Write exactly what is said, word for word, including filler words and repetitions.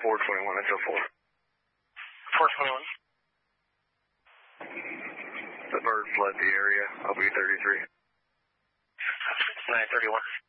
four twenty-one, that's oh four. four twenty-one. The bird fled the area, I'll be thirty-three. nine thirty-one.